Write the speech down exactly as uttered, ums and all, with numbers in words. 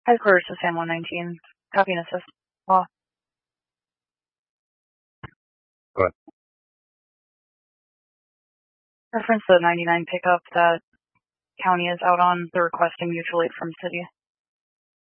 Headquarters to San one nineteen. Copy and assist. Law. Go ahead. Reference the ninety-nine pickup that county is out on the requesting mutual aid from city.